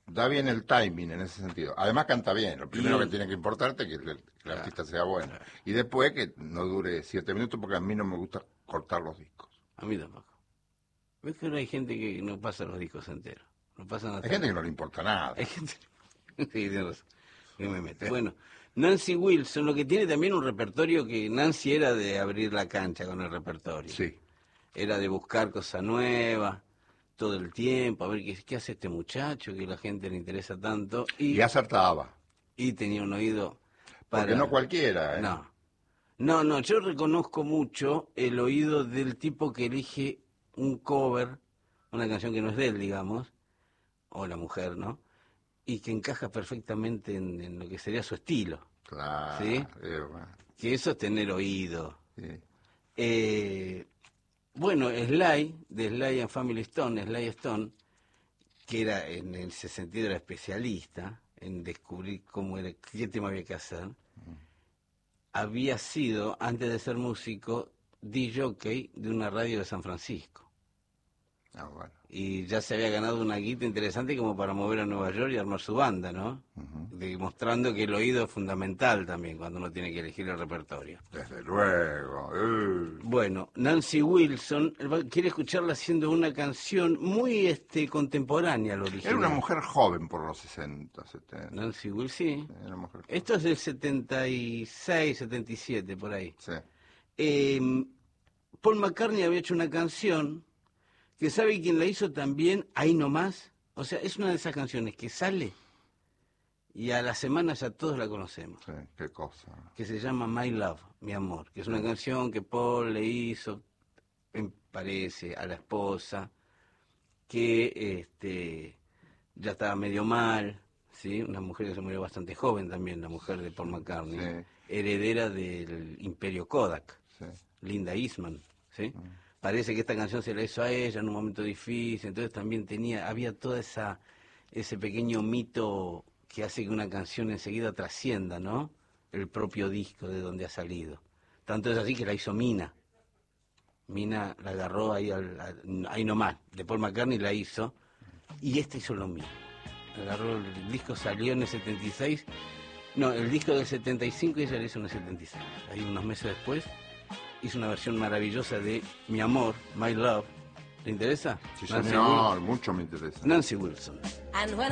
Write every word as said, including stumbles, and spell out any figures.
da bien el timing en ese sentido. Además canta bien. Lo primero Y- que tiene que importarte es que el, que el Claro, artista sea bueno. claro. Y después que no dure siete minutos porque a mí no me gusta cortar los discos. A mí tampoco. ¿Ves que ahora hay gente que no pasa los discos enteros? No pasan hasta Hay gente que no le importa nada. Hay gente... Sí, tienes razón. Que me meto. Bueno, Nancy Wilson, lo que tiene también un repertorio que Nancy era de abrir la cancha con el repertorio. Sí. Era de buscar cosas nuevas todo el tiempo, a ver qué, qué hace este muchacho, que a la gente le interesa tanto. Y, Y acertaba. y tenía un oído para... Porque no cualquiera, ¿eh? No. No, no, yo reconozco mucho el oído del tipo que elige un cover, una canción que no es de él, digamos, o la mujer, ¿no? Y que encaja perfectamente en, en lo que sería su estilo. Claro. ¿Sí? eh, bueno, Que eso es tener oído. sí. Eh, bueno, Sly, de Sly and Family Stone, Sly Stone, que era en ese sentido era especialista en descubrir cómo era, qué tema había que hacer, había sido, antes de ser músico, disc jockey de una radio de San Francisco. Ah, bueno. Y ya se había ganado una guita interesante como para mover a Nueva York y armar su banda, ¿no? Ujú. Demostrando que el oído es fundamental también cuando uno tiene que elegir el repertorio. Desde luego. eh. Bueno, Nancy Wilson quiere escucharla haciendo una canción muy este contemporánea al original. Era una mujer joven por los sesenta, setenta. Nancy Wilson, sí. Era una mujer joven. Esto es del setenta y seis, setenta y siete, por ahí. Sí. Eh, Paul McCartney había hecho una canción que sabe quién la hizo también, Ahí Nomás. O sea, es una de esas canciones que sale y a la semana ya todos la conocemos. Sí, qué cosa. Que se llama My Love, Mi Amor, que es una canción que Paul le hizo, me parece, a la esposa, que este ya estaba medio mal, ¿sí? Una mujer que se murió bastante joven también, la mujer de Paul McCartney, Sí. heredera del Imperio Kodak, Sí. Linda Eastman, ¿sí? Parece que esta canción se la hizo a ella en un momento difícil, entonces también tenía, había toda esa ese pequeño mito que hace que una canción enseguida trascienda, ¿no? El propio disco de donde ha salido. Tanto es así que la hizo Mina. Mina la agarró ahí, al, al- ahí nomás, de Paul McCartney la hizo, y esta hizo lo mismo. Agarró, el disco salió en el setenta y seis, no, el disco del setenta y cinco y ella lo hizo en el setenta y seis. Ahí unos meses después hizo una versión maravillosa de Mi Amor, My Love. ¿Le interesa? Sí, Nancy señor, Wil- mucho me interesa. Nancy Wilson. And when